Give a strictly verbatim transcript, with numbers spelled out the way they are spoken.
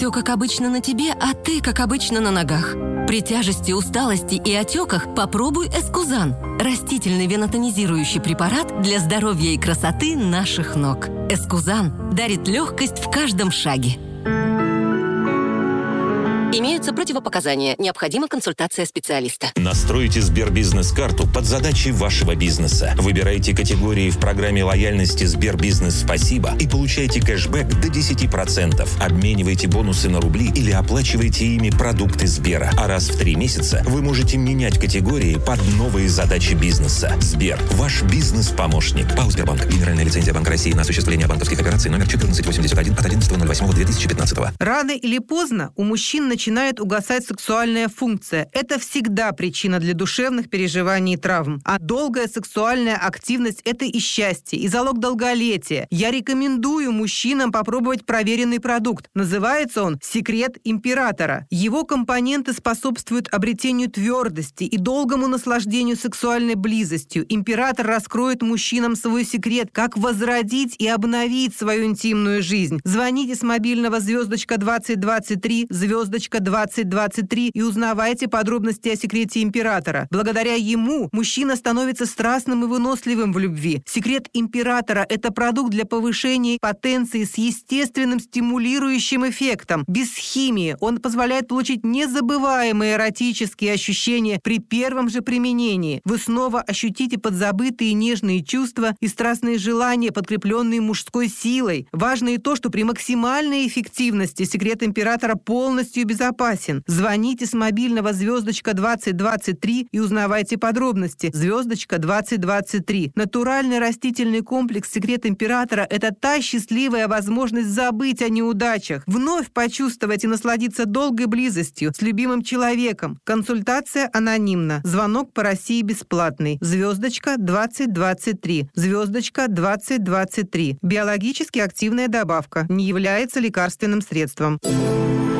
Все как обычно на тебе, а ты как обычно на ногах. При тяжести, усталости и отеках попробуй Эскузан. Растительный венотонизирующий препарат для здоровья и красоты наших ног. Эскузан дарит легкость в каждом шаге. Имеются противопоказания. Необходима консультация специалиста. Настройте Сбербизнес-карту под задачи вашего бизнеса. Выбирайте категории в программе лояльности Сбербизнес Спасибо и получайте кэшбэк до десять процентов. Обменивайте бонусы на рубли или оплачивайте ими продукты Сбера. А раз в три месяца вы можете менять категории под новые задачи бизнеса. Сбер – ваш бизнес-помощник. ПАО «Сбербанк». Генеральная лицензия Банка России на осуществление банковских операций номер четырнадцать восемьдесят один от одиннадцатого ноль восьмого две тысячи пятнадцатого. Рано или поздно у мужчин начинается начинает угасать сексуальная функция. Это всегда причина для душевных переживаний и травм. А долгая сексуальная активность – это и счастье, и залог долголетия. Я рекомендую мужчинам попробовать проверенный продукт. Называется он «Секрет императора». Его компоненты способствуют обретению твердости и долгому наслаждению сексуальной близостью. Император раскроет мужчинам свой секрет, как возродить и обновить свою интимную жизнь. Звоните с мобильного звездочка двадцать двадцать три, звездочка двадцать двадцать три и узнавайте подробности о секрете императора. Благодаря ему мужчина становится страстным и выносливым в любви. Секрет императора – это продукт для повышения потенции с естественным стимулирующим эффектом. Без химии он позволяет получить незабываемые эротические ощущения при первом же применении. Вы снова ощутите подзабытые нежные чувства и страстные желания, подкрепленные мужской силой. Важно и то, что при максимальной эффективности секрет императора полностью безопасен. Звоните с мобильного звездочка двадцать двадцать три и узнавайте подробности. Звездочка двадцать двадцать три. Натуральный растительный комплекс «Секрет императора» – это та счастливая возможность забыть о неудачах, вновь почувствовать и насладиться долгой близостью с любимым человеком. Консультация анонимна. Звонок по России бесплатный. Звездочка двадцать двадцать три. Звездочка двадцать двадцать три. Биологически активная добавка. Не является лекарственным средством.